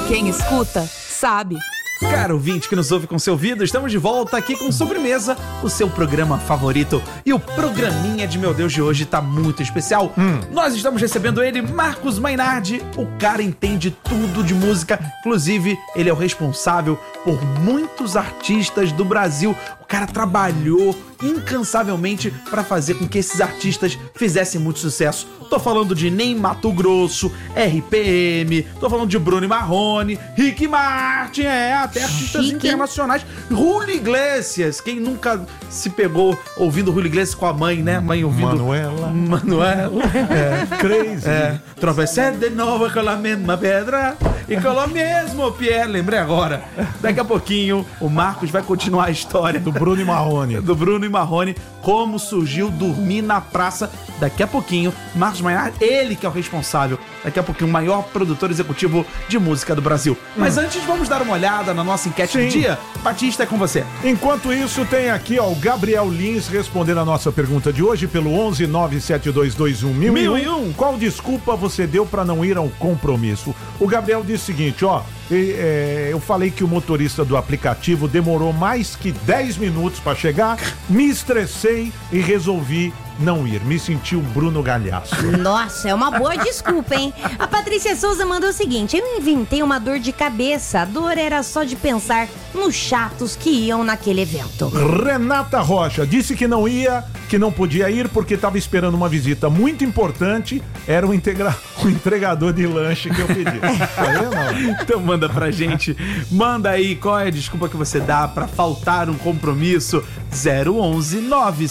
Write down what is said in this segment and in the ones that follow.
Quem escuta, sabe. Caro ouvinte que nos ouve com seu ouvido, estamos de volta aqui com Sobremesa, o seu programa favorito. E o programinha de Meu Deus de hoje tá muito especial. Nós estamos recebendo ele, Marcos Mainardi. O cara entende tudo de música, inclusive ele é o responsável por muitos artistas do Brasil. O cara trabalhou incansavelmente para fazer com que esses artistas fizessem muito sucesso. Tô falando de Ney Matogrosso, RPM, tô falando de Bruno Marrone, Rick Martin, até artistas internacionais. Julio Iglesias, quem nunca se pegou ouvindo Julio Iglesias com a mãe, né? Mãe ouvindo... Manuela. Crazy. Tropecé de novo com a mesma pedra e com o mesmo pé. Lembrei agora. Daqui a pouquinho o Marcos vai continuar a história Do Bruno e Marrone. do Bruno e Marrone, como surgiu Dormir na Praça. Daqui a pouquinho, Marcos Mainardi, ele que é o responsável, daqui a pouquinho, o maior produtor executivo de música do Brasil. Mas antes, vamos dar uma olhada na nossa enquete do dia. Batista, é com você. Enquanto isso, tem aqui ó, o Gabriel Lins respondendo a nossa pergunta de hoje pelo 11 97221 1001. Qual desculpa você deu pra não ir ao compromisso? O Gabriel disse o seguinte, ó, eu falei que o motorista do aplicativo demorou mais que 10 minutos pra chegar, me estressei e resolvi não ir. Me senti o Bruno Galhaço. Nossa, é uma boa desculpa, hein? A Patrícia Souza mandou o seguinte: eu inventei uma dor de cabeça. A dor era só de pensar nos chatos que iam naquele evento. Renata Rocha disse que não ia, que não podia ir porque estava esperando uma visita muito importante. Era o entregador de lanche que eu pedi. Tá vendo? Então manda pra gente. Manda aí qual é a desculpa que você dá pra faltar um compromisso. 011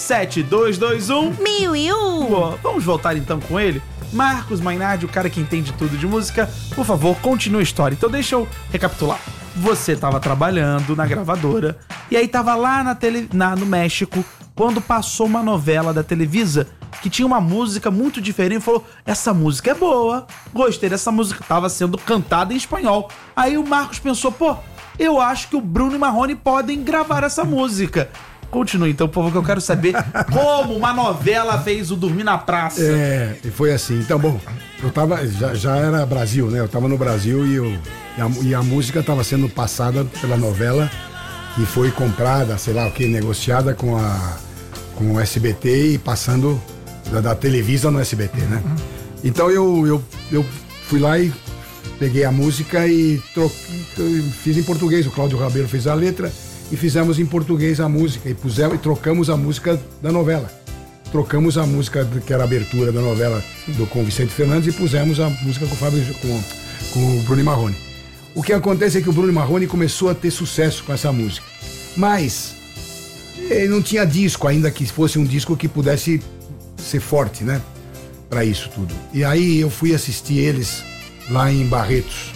97221 1001. Boa, vamos voltar então com ele. Marcos Mainardi, o cara que entende tudo de música. Por favor, continue a história. Então deixa eu recapitular. Você tava trabalhando na gravadora e aí tava lá no México quando passou uma novela da Televisa que tinha uma música muito diferente. Falou, essa música é boa, gostei dessa música. Tava sendo cantada em espanhol. Aí o Marcos pensou, pô, eu acho que o Bruno e Marrone podem gravar essa música. Continue então, povo, que eu quero saber como uma novela fez o Dormir na Praça. E foi assim. Então, bom, eu tava, já era Brasil, né? Eu tava no Brasil e a música tava sendo passada pela novela que foi comprada, sei lá o que, negociada com o SBT e passando da Televisa no SBT, né? Então eu fui lá e peguei a música e fiz em português. O Cláudio Rabelo fez a letra e fizemos em português a música e trocamos a música da novela. Trocamos a música que era a abertura da novela com Vicente Fernandes e pusemos a música com o Bruno e Marrone. O que acontece é que o Bruno e Marrone começou a ter sucesso com essa música, mas ele não tinha disco ainda que fosse um disco que pudesse ser forte, né? Para isso tudo. E aí eu fui assistir eles lá em Barretos.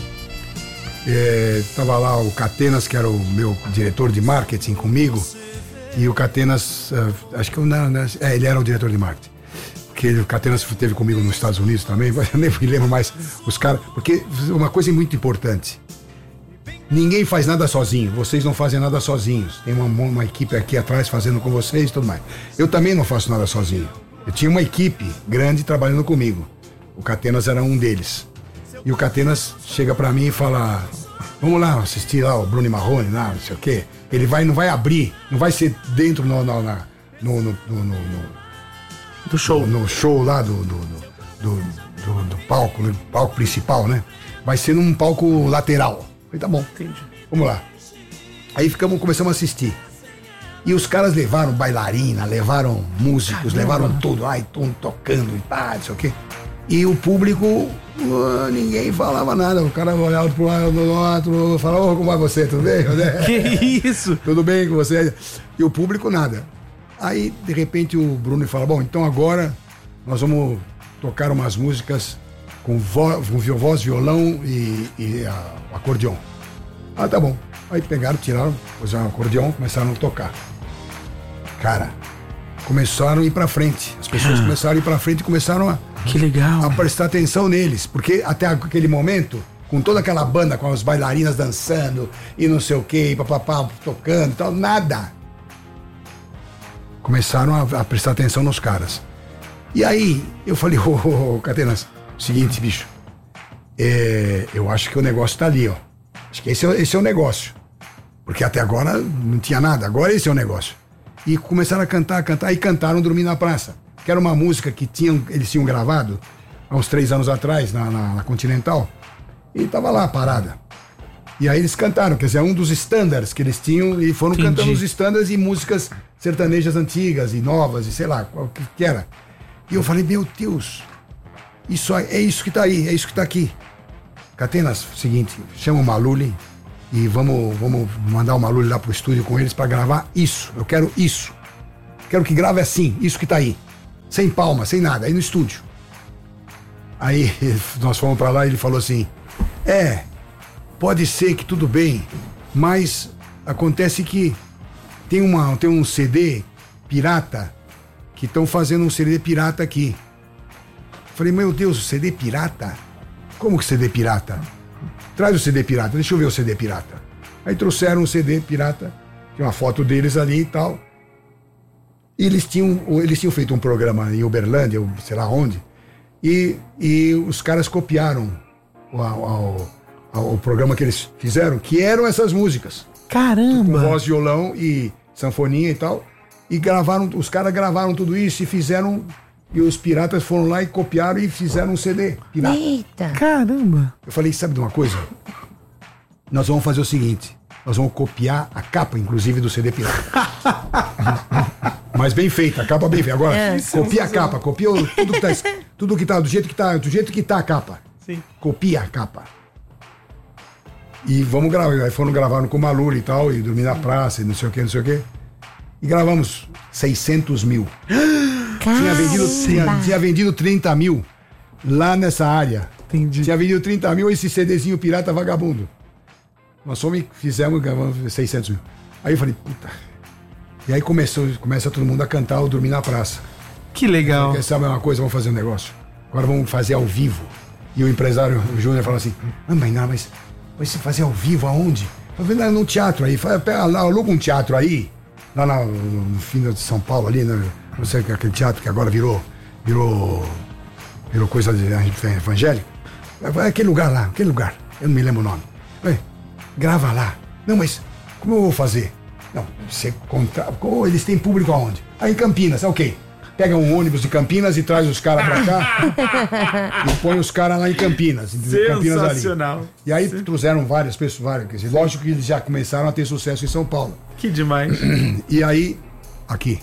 Tava lá o Catenas, que era o meu diretor de marketing comigo, e o Catenas, acho que ele era o diretor de marketing, porque o Catenas esteve comigo nos Estados Unidos também, mas eu nem me lembro mais os caras, porque uma coisa muito importante, ninguém faz nada sozinho, vocês não fazem nada sozinhos, tem uma equipe aqui atrás fazendo com vocês e tudo mais. Eu também não faço nada sozinho, eu tinha uma equipe grande trabalhando comigo, o Catenas era um deles. E o Catenas chega pra mim e fala, vamos lá assistir lá o Bruno e Marrone, lá, não sei o quê. Ele não vai abrir, não vai ser dentro do show. No show lá do palco, né? Palco principal, né? Vai ser num palco lateral. Eu falei, tá bom, entendi. Vamos lá. Aí começamos a assistir. E os caras levaram bailarina, levaram músicos, levaram tudo, tocando e pá, não sei o quê. E o público, ninguém falava nada. O cara olhava pro lado do outro, falava, como vai você, tudo bem? Que isso? Tudo bem com você? E o público nada. Aí, de repente, o Bruno fala, bom, então agora nós vamos tocar umas músicas com voz, violão e acordeon. Ah, tá bom. Aí pegaram, tiraram, puseram o acordeon, começaram a tocar. Cara, começaram a ir pra frente. As pessoas começaram a ir pra frente e começaram que legal, a prestar atenção neles. Porque até aquele momento, com toda aquela banda, com as bailarinas dançando e não sei o que, e papapá, tocando e tal, nada. Começaram a prestar atenção nos caras. E aí, eu falei, Catenas, seguinte, bicho, eu acho que o negócio tá ali, ó. Acho que esse é o negócio. Porque até agora não tinha nada, agora esse é o negócio. E começaram a cantar, e cantaram Dormir na Praça, que era uma música que eles tinham gravado há uns 3 anos atrás, na Continental, e tava lá, parada. E aí eles cantaram, quer dizer, um dos standards que eles tinham, e foram cantando os standards e músicas sertanejas antigas e novas, e sei lá, qual que era. E eu falei, meu Deus, é isso que tá aí, é isso que tá aqui. Catenas, seguinte, chama o Maluli e vamos mandar o Maluli lá pro estúdio com eles pra gravar isso. Eu quero isso. Quero que grave assim, isso que tá aí. Sem palma, sem nada, aí no estúdio. Aí nós fomos pra lá e ele falou assim, pode ser que tudo bem, mas acontece que tem um CD pirata, que estão fazendo um CD pirata aqui. Falei, meu Deus, CD pirata? Como que CD pirata? Traz o CD pirata, deixa eu ver o CD pirata. Aí trouxeram um CD pirata, tinha uma foto deles ali e tal. E eles tinham feito um programa em Uberlândia, sei lá onde, e os caras copiaram o programa que eles fizeram, que eram essas músicas. Caramba! Com voz, violão e sanfoninha e tal. E os caras gravaram tudo isso e fizeram... E os piratas foram lá e copiaram e fizeram um CD pirata. Eita! Caramba! Eu falei, sabe de uma coisa? Nós vamos fazer o seguinte, nós vamos copiar a capa, inclusive, do CD pirata. Mas bem feita, a capa bem feita. Agora, copia a capa, copia tudo que tá do jeito que tá a capa. Sim. Copia a capa. E vamos gravar. Aí foram gravando com o Maluli e tal, e Dormir na Praça, e não sei o que. E gravamos 600 mil. Tinha vendido 30 mil lá nessa área. Entendi. Tinha vendido 30 mil esse CDzinho pirata vagabundo. Nós gravamos 600 mil. Aí eu falei, puta. E aí começa todo mundo a cantar o Dormir na Praça. Que legal. Quer saber uma coisa? Vamos fazer um negócio. Agora vamos fazer ao vivo. E o empresário, o Júnior, falou assim, mas vai se fazer ao vivo aonde? Eu falei, num teatro aí. Aluga um teatro aí. Lá no fim de São Paulo, ali, né? Não sei, aquele teatro que agora virou coisa evangélica. Aquele lugar. Eu não me lembro o nome. Falei, grava lá. Não, mas como eu vou fazer? Não, você eles têm público aonde? Aí em Campinas, ok. Pega um ônibus de Campinas e traz os caras pra cá e põe os caras lá em Campinas. Sensacional. Ali. E aí trouxeram várias pessoas, quer dizer, lógico que eles já começaram a ter sucesso em São Paulo. Que demais. E aí, aqui.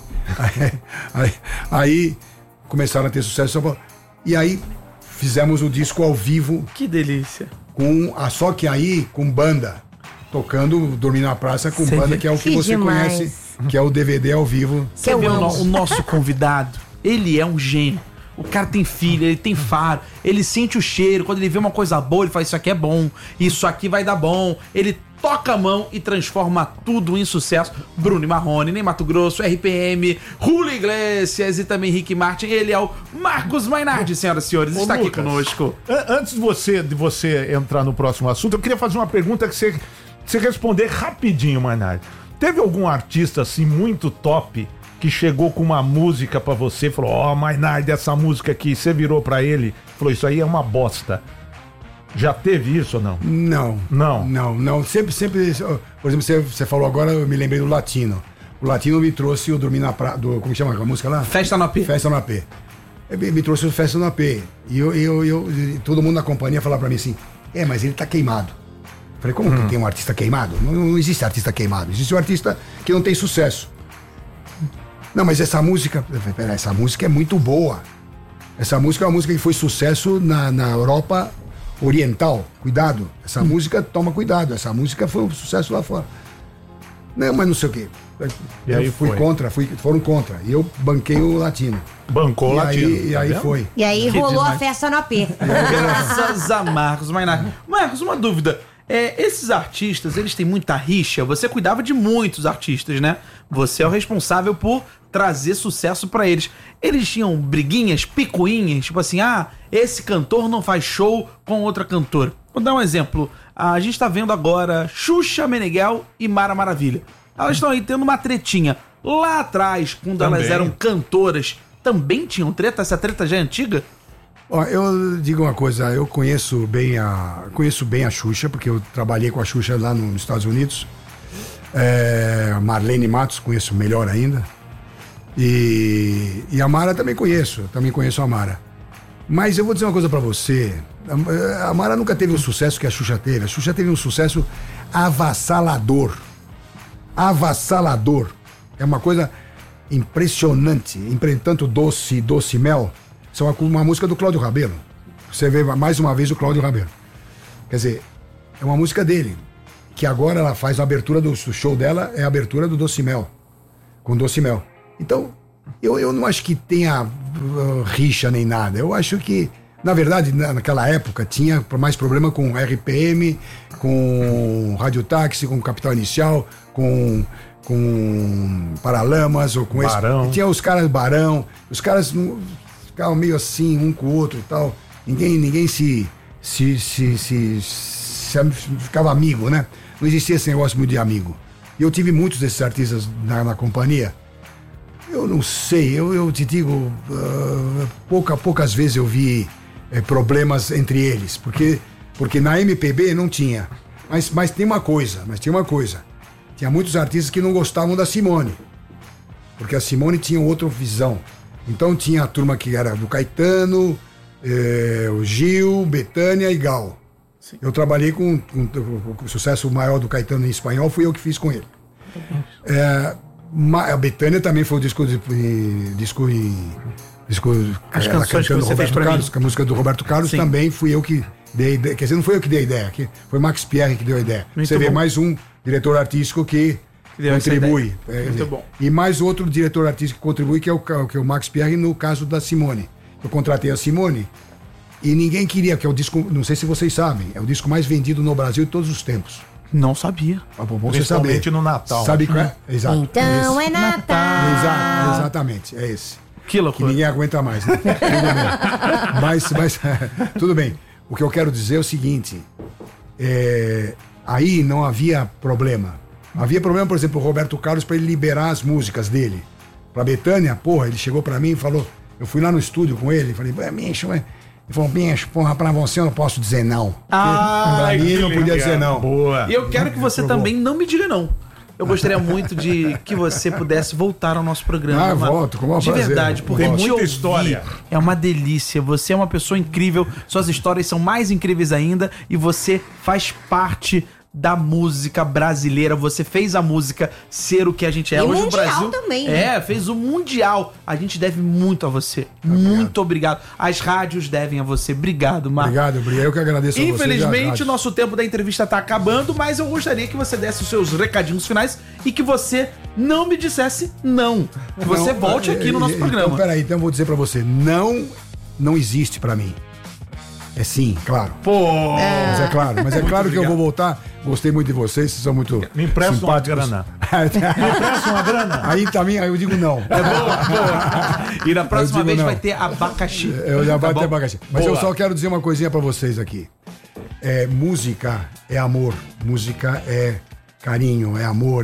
Aí começaram a ter sucesso em São Paulo. E aí fizemos o disco ao vivo. Que delícia. Só que aí com banda. Tocando Dormir na Praça com banda, que é o que você demais. conhece, que é o DVD ao vivo. Você vê o nosso convidado, ele é um gênio. O cara tem filha, ele tem faro, ele sente o cheiro. Quando ele vê uma coisa boa, ele fala, isso aqui é bom, isso aqui vai dar bom. Ele toca a mão e transforma tudo em sucesso. Bruno e Marrone, Ney Mato Grosso, RPM, Julio Iglesias e também Rick Martin. Ele é o Marcos Mainardi, senhoras e senhores, está aqui conosco. Antes de você entrar no próximo assunto, eu queria fazer uma pergunta que você responder rapidinho, Mainardi. Teve algum artista assim muito top que chegou com uma música pra você e falou, Mainardi, essa música aqui, você virou pra ele, falou, isso aí é uma bosta. Já teve isso ou não? Não. Sempre. Por exemplo, você falou agora, eu me lembrei do Latino. O Latino me trouxe o Dormir na Praça. Como chama a música lá? Festa no AP. Festa no AP. Me trouxe o Festa no AP. E todo mundo na companhia falava pra mim assim, mas ele tá queimado. Falei, como que tem um artista queimado? Não existe artista queimado. Existe um artista que não tem sucesso. Não, mas essa música é muito boa. Essa música é uma música que foi sucesso na Europa Oriental. Cuidado. Essa música, toma cuidado. Essa música foi um sucesso lá fora. Não, mas não sei o quê. E aí foram contra. E eu banquei o Latino. Bancou o Latino. E aí foi. E aí rolou demais. a festa no AP. Graças a Marcos Mainardi. Marcos, uma dúvida. Esses artistas, eles têm muita rixa. Você cuidava de muitos artistas, né? Você é o responsável por trazer sucesso pra eles. Eles tinham briguinhas, picuinhas, tipo assim, esse cantor não faz show com outra cantora. Vou dar um exemplo. A gente tá vendo agora Xuxa Meneghel e Mara Maravilha. Elas estão aí tendo uma tretinha. Lá atrás, quando elas eram cantoras, também tinham treta? Essa treta já é antiga? Ó, eu digo uma coisa, eu conheço bem a Xuxa, porque eu trabalhei com a Xuxa lá nos Estados Unidos. A Marlene Matos conheço melhor ainda. E a Mara também conheço a Mara. Mas eu vou dizer uma coisa pra você, a Mara nunca teve o sucesso que a Xuxa teve. A Xuxa teve um sucesso avassalador. É uma coisa impressionante. Tanto Doce Mel, isso é uma música do Cláudio Rabelo. Você vê mais uma vez o Cláudio Rabelo. Quer dizer, é uma música dele, que agora ela faz a abertura do show dela, é a abertura do Doce Mel, com Doce Mel. Então, eu não acho que tenha rixa nem nada. Eu acho que, na verdade, naquela época, tinha mais problema com RPM, com Rádio Táxi, com Capital Inicial, com Paralamas, ou com Barão. Tinha os caras Barão, os caras ficavam meio assim, um com o outro e tal. Ninguém se ficava amigo, né? Não existia esse negócio muito de amigo. E eu tive muitos desses artistas na companhia. Eu não sei, eu te digo, poucas vezes eu vi problemas entre eles, porque na MPB não tinha. Mas tinha uma coisa. Tinha muitos artistas que não gostavam da Simone, porque a Simone tinha outra visão. Então tinha a turma que era do Caetano, o Gil, Bethânia e Gal. Sim. Eu trabalhei com o sucesso maior do Caetano em espanhol, fui eu que fiz com ele. A Bethânia também foi o disco as canções que você fez pra Carlos, mim. a música do Roberto Carlos. Sim. Também fui eu que dei a ideia. Quer dizer, não foi eu que dei a ideia, foi Max Pierre que deu a ideia. Muito você bom. Vê mais um diretor artístico que contribui. Muito bom. E mais outro diretor artístico que contribui, que é o Max Pierre, no caso da Simone. Eu contratei a Simone e ninguém queria, que é o disco, não sei se vocês sabem, é o disco mais vendido no Brasil de todos os tempos. Não sabia. Bom você saber. Principalmente no Natal. Sabe qual é? Exato. Então é Natal. Exatamente, é esse. Que loucura. Que ninguém aguenta mais, né? Tudo bem. Mas tudo bem. O que eu quero dizer é o seguinte, aí não havia problema. Havia problema, por exemplo, o Roberto Carlos para ele liberar as músicas dele. Pra Bethânia, ele chegou pra mim e falou, eu fui lá no estúdio com ele, falei, bicho, ele falou, bicho, pra você eu não posso dizer não. Pra mim ele não podia dizer não. Boa. E eu quero que você também não me diga não. Eu gostaria muito de que você pudesse voltar ao nosso programa. Volto, com o maior prazer. De verdade, porque tem te muita ouvir história. É uma delícia. Você é uma pessoa incrível, suas histórias são mais incríveis ainda e você faz parte da música brasileira. Você fez a música ser o que a gente é. E hoje. mundial O Brasil também, né? fez o mundial. A gente deve muito a você. Muito obrigado. As rádios devem a você. Obrigado, Marcos. Obrigado. Eu que agradeço a você. Infelizmente, o nosso tempo da entrevista tá acabando, mas eu gostaria que você desse os seus recadinhos finais e que você não me dissesse não. Que você volte aqui no nosso programa. Então, peraí, então eu vou dizer pra você, não existe pra mim. É sim, claro. Mas é claro que eu vou voltar. Gostei muito de vocês são muito Me empresta uma grana. Me empresta uma grana. Aí também, eu digo não. Boa. E na próxima vez vai ter abacaxi. Eu já vai ter abacaxi. Mas Boa. eu só quero dizer uma coisinha pra vocês aqui. Música é amor. Música é carinho, é amor,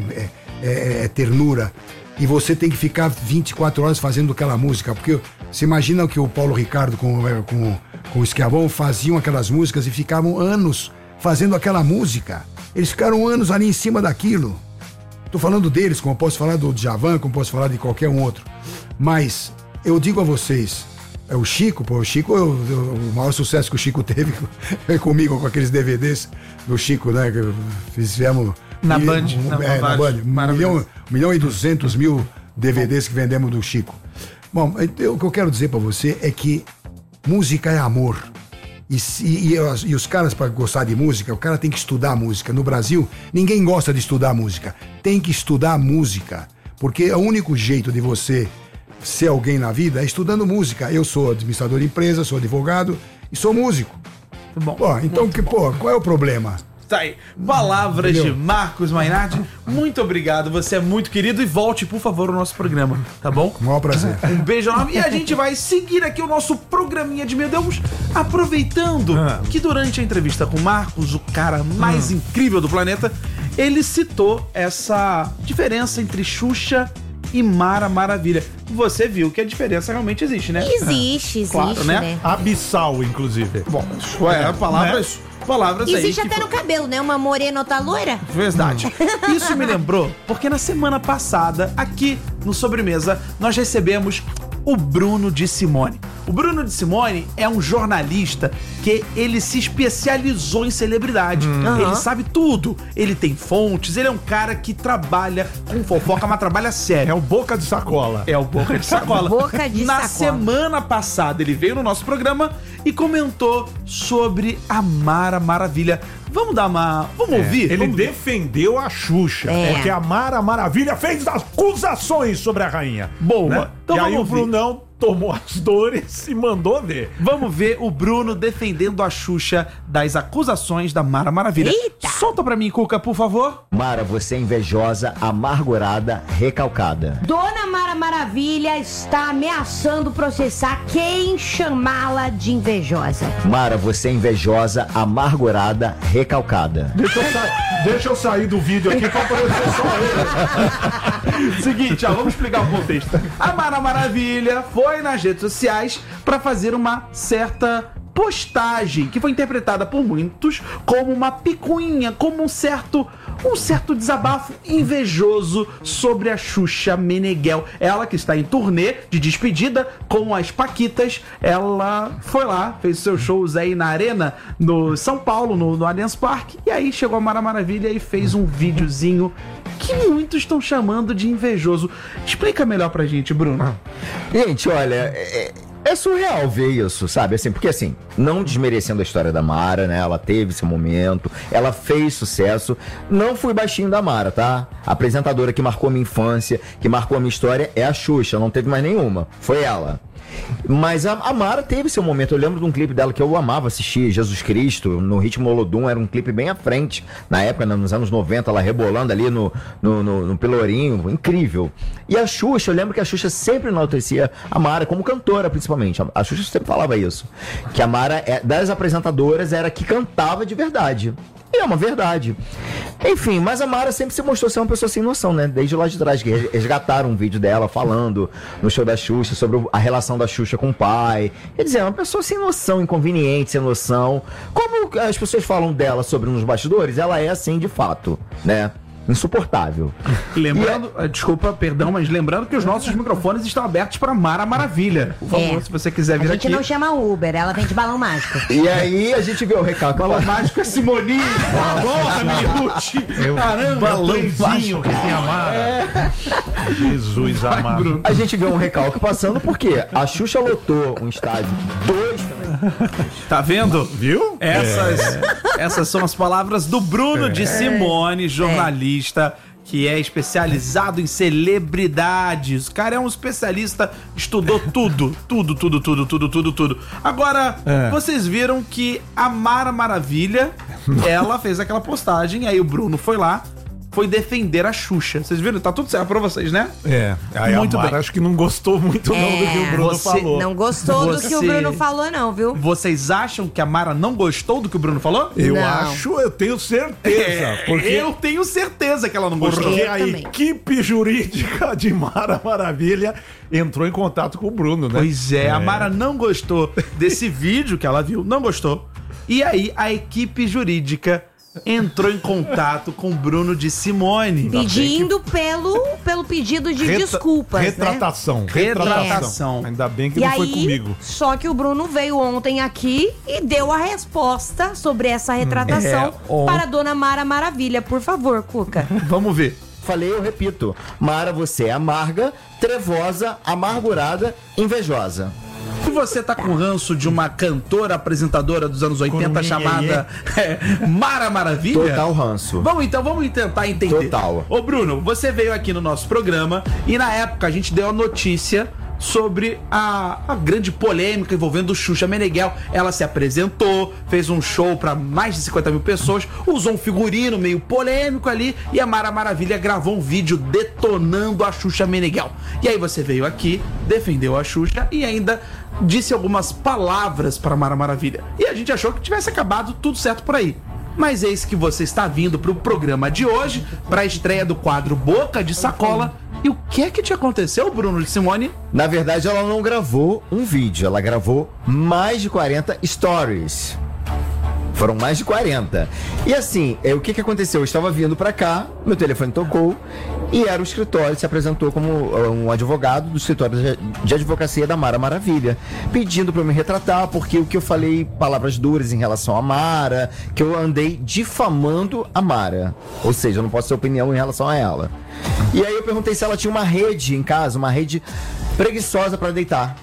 é ternura. E você tem que ficar 24 horas fazendo aquela música. Porque você imagina que o Paulo Ricardo com o Schiavone faziam aquelas músicas e ficavam anos fazendo aquela música. Eles ficaram anos ali em cima daquilo. Tô falando deles, como eu posso falar do Djavan, como posso falar de qualquer um outro. Mas eu digo a vocês, o Chico, o maior sucesso que o Chico teve comigo, com aqueles DVDs do Chico, né? Que fizemos na Band. Na Band. 1.200.000 DVDs que vendemos do Chico. Bom, o que eu quero dizer pra você é que música é amor. E os caras, para gostar de música, o cara tem que estudar música. No Brasil, ninguém gosta de estudar música. Tem que estudar música. Porque é o único jeito de você ser alguém na vida é estudando música. Eu sou administrador de empresa, sou advogado e sou músico. Bom, então, qual é o problema? Tá aí. Palavras de Marcos Mainardi. Muito obrigado, você é muito querido e volte, por favor, ao nosso programa, tá bom? Com o maior prazer. Um beijo enorme. E a gente vai seguir aqui o nosso programinha de Meu Deus, aproveitando que durante a entrevista com o Marcos, o cara mais incrível do planeta, ele citou essa diferença entre Xuxa e Mara Maravilha. você viu que a diferença realmente existe, né? Existe, Claro, né? Abissal, inclusive. Bom, palavras Existe aí. até no cabelo, né? Uma morena, outra loira. Verdade. Isso me lembrou porque na semana passada, aqui no Sobremesa, nós recebemos o Bruno de Simone. O Bruno de Simone é um jornalista que ele se especializou em celebridade. Ele sabe tudo. Ele tem fontes, ele é um cara que trabalha com fofoca, mas trabalha sério. É o Boca de Sacola. É o Boca de Sacola. Boca de Na Sacola. semana passada, ele veio no nosso programa e comentou sobre a Mara Maravilha. Vamos dar uma... Vamos ouvir? Ele Vamos ver. defendeu a Xuxa. É. Porque a Mara Maravilha fez acusações sobre a rainha. Boa. Né? Então e aí vamos o ouvir. Brunão tomou as dores e mandou ver. Vamos ver o Bruno defendendo a Xuxa das acusações da Mara Maravilha. Eita! Solta pra mim, Cuca, por favor. Mara, você é invejosa, amargurada, recalcada. Dona Mara Maravilha está ameaçando processar quem chamá-la de invejosa. Mara, você é invejosa, amargurada, recalcada. Deixa eu sair do vídeo aqui pra aparecer só ele. Seguinte, ó, vamos explicar o contexto. A Mara Maravilha foi nas redes sociais pra fazer uma certa postagem que foi interpretada por muitos como uma picuinha, como um certo desabafo invejoso sobre a Xuxa Meneghel. Ela que está em turnê de despedida com as Paquitas, ela foi lá, fez seus shows aí na Arena, no São Paulo, no Allianz Parque, e aí chegou a Mara Maravilha e fez um videozinho que muitos estão chamando de invejoso. Explica melhor pra gente, Bruno. Gente, olha, é surreal ver isso, sabe? Assim, porque assim, não desmerecendo a história da Mara, né? Ela teve seu momento, ela fez sucesso. Não fui baixinho da Mara, tá? A apresentadora que marcou a minha infância, que marcou a minha história é a Xuxa, não teve mais nenhuma. Foi ela. Mas a Mara teve seu momento. Eu lembro de um clipe dela que eu amava assistir, Jesus Cristo, no ritmo Olodum. Era um clipe bem à frente. Na época, nos anos 90, ela rebolando ali no Pelourinho. Incrível. E a Xuxa, eu lembro que a Xuxa sempre enaltecia a Mara, como cantora principalmente. A Xuxa sempre falava isso. Que a Mara, das apresentadoras, era a que cantava de verdade. E é uma verdade. Enfim, mas a Mara sempre se mostrou ser uma pessoa sem noção, né? Desde lá de trás, que resgataram um vídeo dela falando no show da Xuxa sobre a relação da Xuxa com o pai. Quer dizer, é uma pessoa sem noção, inconveniente, sem noção. Como as pessoas falam dela sobre nos bastidores, ela é assim de fato, né? Insuportável. Lembrando, desculpa, perdão, mas lembrando que os nossos microfones estão abertos para Mara Maravilha. Por favor, se você quiser vir A gente aqui. não chama Uber, ela vem de balão mágico. E aí a gente vê o recalque. Balão mágico é Simoni. Porra, Miúti. Caramba, Balãozinho que tem a Mara. Jesus amado. A gente vê um recalque passando porque a Xuxa lotou um estádio 2. Tá vendo? Viu? Essas são as palavras do Bruno de Simone, jornalista, que é especializado em celebridades. O cara é um especialista, estudou tudo. Agora, vocês viram que a Mara Maravilha, ela fez aquela postagem, aí o Bruno foi lá, foi defender a Xuxa. Vocês viram? Tá tudo certo pra vocês, né? Aí Muito a Mara bem. acho que não gostou muito não do que o Bruno Você falou. Não gostou do que o Você- Bruno falou, não, viu? Vocês acham que a Mara não gostou do que o Bruno falou? Eu tenho certeza. Porque Eu tenho certeza que ela não gostou. Porque Eu a também. equipe jurídica de Mara Maravilha entrou em contato com o Bruno, né? Pois é, a Mara não gostou desse vídeo que ela viu, não gostou. E aí a equipe jurídica entrou em contato com o Bruno de Simone. Pedindo pelo pedido de desculpas, né? Retratação. Retratação. Ainda bem que E não aí, foi comigo. só que o Bruno veio ontem aqui e deu a resposta sobre essa retratação para a dona Mara Maravilha. Por favor, Cuca. Vamos ver. Falei, eu repito. Mara, você é amarga, trevosa, amargurada, invejosa. Se você tá com ranço de uma cantora apresentadora dos anos 80 chamada Mara Maravilha... Total ranço. Vamos tentar entender. Total. Ô Bruno, você veio aqui no nosso programa e na época a gente deu a notícia sobre a grande polêmica envolvendo Xuxa Meneghel. Ela se apresentou, fez um show para mais de 50 mil pessoas, usou um figurino meio polêmico ali e a Mara Maravilha gravou um vídeo detonando a Xuxa Meneghel. E aí você veio aqui, defendeu a Xuxa e ainda disse algumas palavras para Mara Maravilha. E a gente achou que tivesse acabado tudo certo por aí. Mas eis que você está vindo para o programa de hoje, para a estreia do quadro Boca de Sacola, E o que é que te aconteceu, Bruno de Simone? Na verdade, ela não gravou um vídeo, ela gravou mais de 40 stories. Foram mais de 40. E assim, o que aconteceu? Eu estava vindo pra cá, meu telefone tocou e era o escritório, se apresentou como um advogado do escritório de advocacia da Mara Maravilha, pedindo pra eu me retratar, porque o que eu falei, palavras duras em relação à Mara, que eu andei difamando a Mara. Ou seja, eu não posso ter opinião em relação a ela. E aí eu perguntei se ela tinha uma rede em casa, uma rede preguiçosa pra deitar.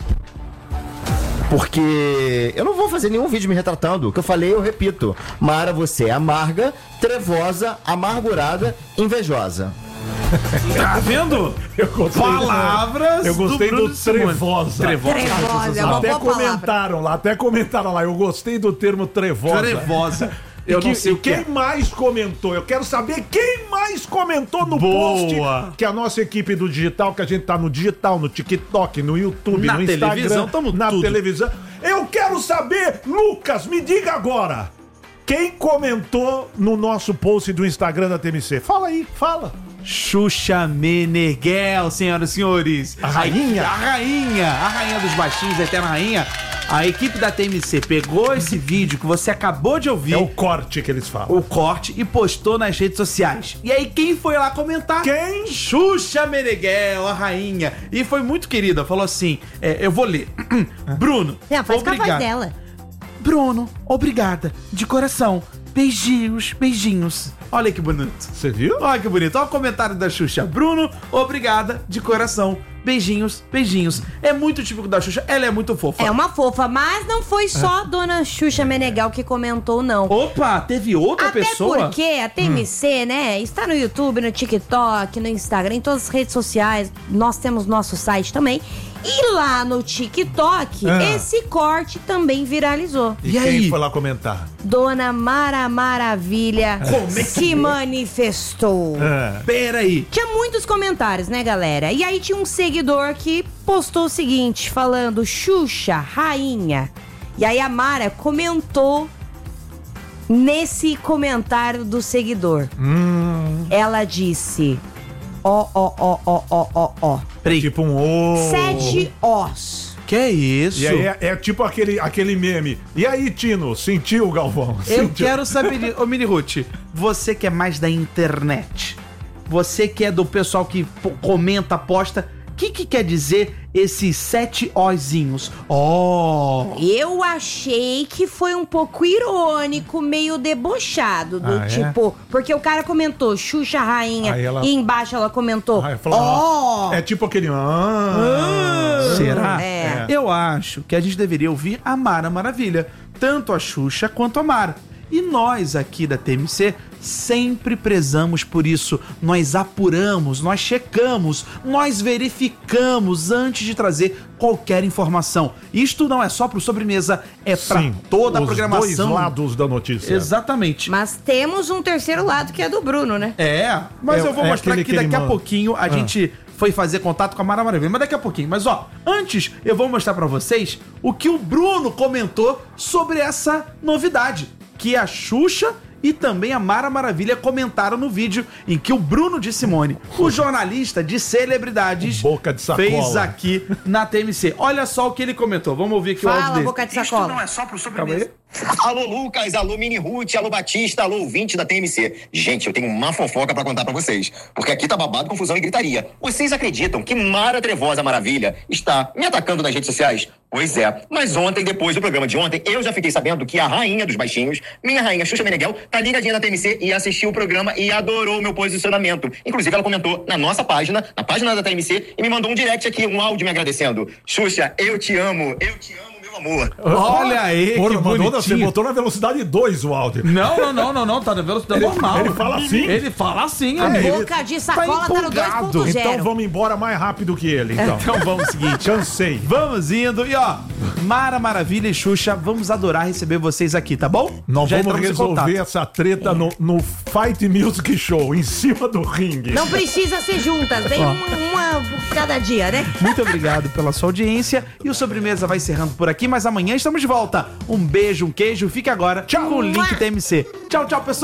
Porque eu não vou fazer nenhum vídeo me retratando. O que eu falei, eu repito. Mara, você é amarga, trevosa, amargurada, invejosa. Tá vendo? Palavras. Eu gostei do Bruno de Simone. trevosa. Trevosa, é uma Até boa comentaram lá. Eu gostei do termo trevosa. Trevosa. Eu não sei o que quem mais comentou? Eu quero saber quem mais comentou no post que a nossa equipe do digital, que a gente tá no digital, no TikTok, no YouTube, na no Instagram, televisão, tamo na tudo. televisão. Eu quero saber, Lucas, me diga agora. Quem comentou no nosso post do Instagram da TMC? Fala aí, fala. Xuxa Meneghel, senhoras e senhores. A rainha. A rainha dos baixinhos, a eterna rainha. A equipe da TMC pegou esse vídeo que você acabou de ouvir. É o corte que eles falam. O corte e postou nas redes sociais. E aí, quem foi lá comentar? Quem? Xuxa Meneghel, a rainha. E foi muito querida. Falou assim: eu vou ler. Bruno, Faz com a voz dela. Bruno, obrigada. De coração. Beijinhos, beijinhos. Olha que bonito. Você viu? Olha que bonito. Olha o comentário da Xuxa. Bruno, obrigada. De coração. Beijinhos, beijinhos. É muito típico da Xuxa. Ela é muito fofa. É uma fofa, mas não foi só a dona Xuxa Meneghel que comentou, não. Opa, teve outra pessoa? Até porque a TMC, né, está no YouTube, no TikTok, no Instagram, em todas as redes sociais. Nós temos nosso site também. E lá no TikTok, esse corte também viralizou. E quem aí? Foi lá comentar? Dona Mara Maravilha se manifestou. Peraí. Tinha muitos comentários, né, galera? E aí tinha um seguidor que postou o seguinte, falando: Xuxa, rainha. E aí a Mara comentou nesse comentário do seguidor. Ela disse: ó. Peraí. Tipo um 7 Os. Que é isso? E aí é tipo aquele meme. E aí, Tino, sentiu, Galvão? Eu Sentiu? quero saber, ô Mini Ruth, você que é mais da internet, você que é do pessoal que comenta, posta, o que quer dizer esses 7 Ozinhos? Eu achei que foi um pouco irônico, meio debochado, do tipo... Porque o cara comentou Xuxa Rainha e embaixo ela comentou É tipo aquele... Será? É. Eu acho que a gente deveria ouvir a Mara Maravilha, tanto a Xuxa quanto a Mara. E nós aqui da TMC sempre prezamos por isso. Nós apuramos, nós checamos, nós verificamos antes de trazer qualquer informação. Isto não é só pro Sobremesa, é pra toda a programação. Os dois lados da notícia. Exatamente. Mas temos um terceiro lado que é do Bruno, né? Mas eu vou mostrar aquele que que daqui ele a manda. pouquinho a gente foi fazer contato com a Mara Maravilha, mas daqui a pouquinho. Mas antes eu vou mostrar pra vocês o que o Bruno comentou sobre essa novidade, que a Xuxa e também a Mara Maravilha comentaram no vídeo em que o Bruno de Simone, o jornalista de celebridades, Boca de sacola, fez aqui na TMC. Olha só o que ele comentou. Vamos ouvir aqui o áudio Fala, dele. boca de sacola. Isto não é só pro Sobremesa. Alô, Lucas, alô, Mini Ruth, alô, Batista, alô, ouvinte da TMC. Gente, eu tenho uma fofoca pra contar pra vocês, porque aqui tá babado, confusão e gritaria. Vocês acreditam que Mara Trevosa Maravilha está me atacando nas redes sociais? Pois é, mas ontem, depois do programa de ontem, eu já fiquei sabendo que a rainha dos baixinhos, minha rainha Xuxa Meneghel, tá ligadinha na TMC e assistiu o programa e adorou o meu posicionamento. Inclusive, ela comentou na nossa página, na página da TMC, e me mandou um direct aqui, um áudio me agradecendo. Xuxa, eu te amo, meu amor. Olha aí, que bonitinho. Você botou na velocidade 2 o áudio. Não, tá na velocidade normal. Ele fala assim? Ele fala assim, A amigo. boca de sacola tá no empolgado. 2.0. Então vamos embora mais rápido que ele, então. Então vamos o seguinte. Cansei. Vamos indo. E Mara Maravilha e Xuxa, vamos adorar receber vocês aqui, tá bom? Nós Já vamos entramos em resolver contato. essa treta no Fight Music Show, em cima do ringue. Não precisa ser juntas, vem uma cada dia, né? Muito obrigado pela sua audiência. E o Sobremesa vai encerrando por aqui, mas amanhã estamos de volta. Um beijo, um queijo. Fique agora com o link TMC. Tchau, pessoal.